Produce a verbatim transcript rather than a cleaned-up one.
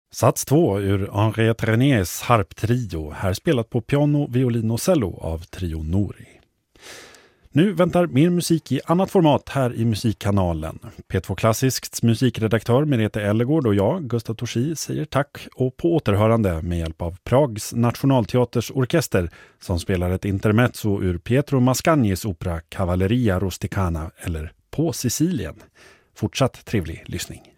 Sats två ur Henriette Renés harptrio, här spelat på piano, violin och cello av Trio Nouri. Nu väntar mer musik i annat format här i Musikkanalen. P två Klassisks musikredaktör Merete Ellegård och jag, Gustav Torsi, säger tack och på återhörande med hjälp av Prags nationalteaters orkester som spelar ett intermezzo ur Pietro Mascagnis opera Cavalleria Rusticana eller På Sicilien. Fortsatt trevlig lyssning.